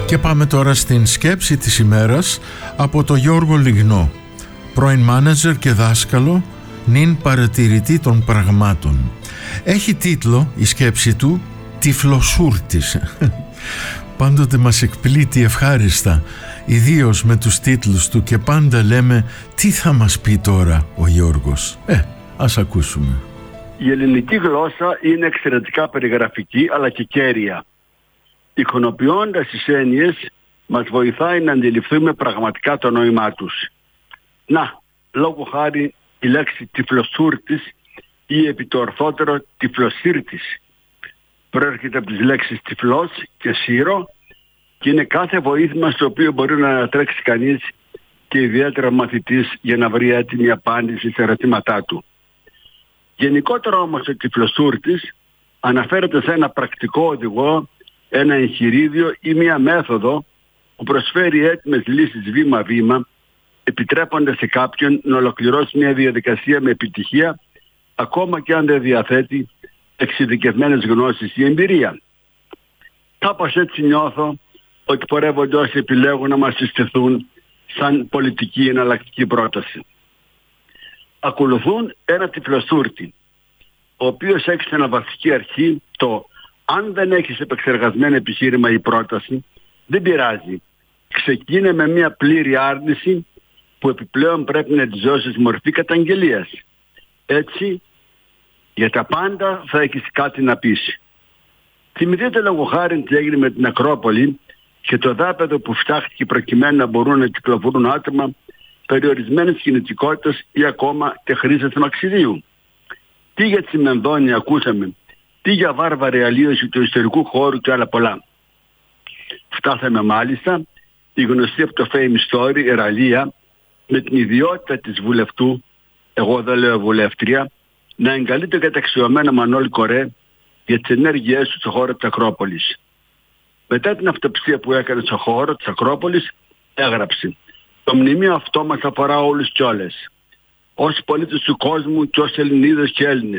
Και πάμε τώρα στην σκέψη της ημέρας από το Γιώργο Λιγνό, πρώην μάνατζερ και δάσκαλο, νυν παρατηρητή των πραγμάτων. Έχει τίτλο η σκέψη του «Τυφλοσούρτης». Πάντοτε μας εκπλήττει ευχάριστα, ιδίως με τους τίτλους του, και πάντα λέμε τι θα μας πει τώρα ο Γιώργος. Ας ακούσουμε. Η ελληνική γλώσσα είναι εξαιρετικά περιγραφική αλλά και κέρια. Εικονοποιώντας τις έννοιες μας βοηθάει να αντιληφθούμε πραγματικά το νόημά τους. Να, λόγω χάρη η λέξη τυφλοσούρτης ή επί το ορθότερο τυφλοσύρτης προέρχεται από τις λέξεις τυφλός και σύρο και είναι κάθε βοήθημα στο οποίο μπορεί να ανατρέξει κανείς και ιδιαίτερα μαθητής για να βρει έτοιμη απάντηση σε ερωτήματά του. Γενικότερα όμως ο τυφλοσούρτης αναφέρεται σε ένα πρακτικό οδηγό, ένα εγχειρίδιο ή μία μέθοδο που προσφέρει έτοιμες λύσεις βήμα-βήμα, επιτρέποντας σε κάποιον να ολοκληρώσει μια διαδικασία με επιτυχία, ακόμα και αν δεν διαθέτει εξειδικευμένες γνώσεις ή εμπειρία. Κάπως έτσι νιώθω ότι πορεύονται όσοι επιλέγουν να μας συστηθούν σαν πολιτική εναλλακτική πρόταση. Ακολουθούν ένα τυφλοσούρτη, ο οποίος έχει στην βασική αρχή το «αν δεν έχεις επεξεργασμένο επιχείρημα ή πρόταση, δεν πειράζει. Ξεκίνε με μια πλήρη άρνηση που επιπλέον πρέπει να της δώσεις μορφή καταγγελίας. Έτσι, για τα πάντα θα έχεις κάτι να πεις». Θυμηθείτε λόγω χάρη τι έγινε με την Ακρόπολη και το δάπεδο που φτιάχτηκε προκειμένου να μπορούν να κυκλοφορούν άτομα περιορισμένης κινητικότητας ή ακόμα και χρήσης μαξιδίου. Τι για τσιμενδόνια ακούσαμε, τι για βάρβαρη αλλίωση του ιστορικού χώρου και άλλα πολλά. Φτάσαμε μάλιστα η γνωστή από το Fame Story Εραλία με την ιδιότητα της βουλευτού, εγώ δεν λέω βουλεύτρια, να εγκαλεί τον καταξιωμένο Μανώλη Κορέ για τις ενέργειές του στο χώρο της Ακρόπολης. Μετά την αυτοψία που έκανε στο χώρο της Ακρόπολης έγραψε «Το μνημείο αυτό μας αφορά όλους και όλες. Ως πολίτες του κόσμου και ως Ελληνίδες και Έλληνες.